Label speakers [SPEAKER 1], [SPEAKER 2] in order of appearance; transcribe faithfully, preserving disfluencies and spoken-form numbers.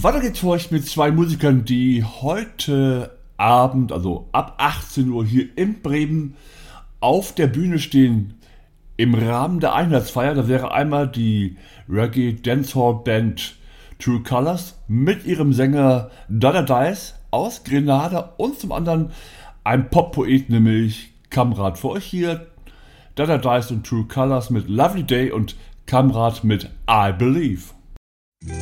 [SPEAKER 1] Weiter geht's für euch mit zwei Musikern, die heute Abend, also ab achtzehn Uhr hier in Bremen auf der Bühne stehen im Rahmen der Einheitsfeier. Da wäre einmal die Reggae Dancehall Band True Colors mit ihrem Sänger Dada Dice aus Grenada und zum anderen ein Pop-Poet, nämlich Kamrat. Für euch hier Dada Dice und True Colors mit Lovely Day und Kamrat mit I Believe.